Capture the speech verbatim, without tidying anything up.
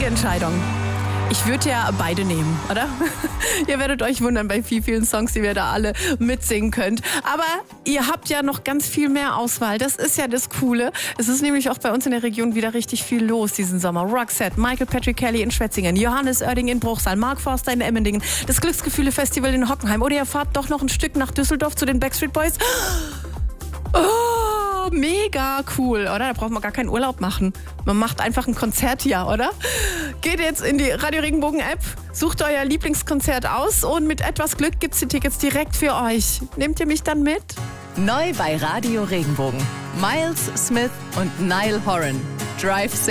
Schwierige Entscheidung. Ich würde ja beide nehmen, oder? Ihr werdet euch wundern bei wie vielen Songs, die wir da alle mitsingen könnt. Aber ihr habt ja noch ganz viel mehr Auswahl. Das ist ja das Coole. Es ist nämlich auch bei uns in der Region wieder richtig viel los diesen Sommer. Roxette, Michael Patrick Kelly in Schwetzingen, Johannes Oerding in Bruchsal, Mark Forster in Emmendingen, das Glücksgefühle-Festival in Hockenheim. Oder ihr fahrt doch noch ein Stück nach Düsseldorf zu den Backstreet Boys. Oh, mega cool, oder? Da braucht man gar keinen Urlaub machen. Man macht einfach ein Konzert hier, oder? Geht jetzt in die Radio Regenbogen App, sucht euer Lieblingskonzert aus und mit etwas Glück gibt's die Tickets direkt für euch. Nehmt ihr mich dann mit? Neu bei Radio Regenbogen. Miles Smith und Niall Horan. Drive